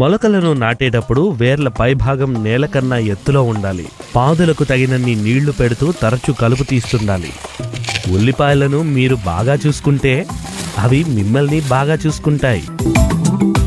మొలకలను నాటేటప్పుడు వేర్ల పైభాగం నేలకన్నా ఎత్తులో ఉండాలి. పాదులకు తగినన్ని నీళ్లు పెడుతూ తరచు కలుపు తీస్తుండాలి. ఉల్లిపాయలను మీరు బాగా చూసుకుంటే అవి మిమ్మల్ని బాగా చూసుకుంటాయి.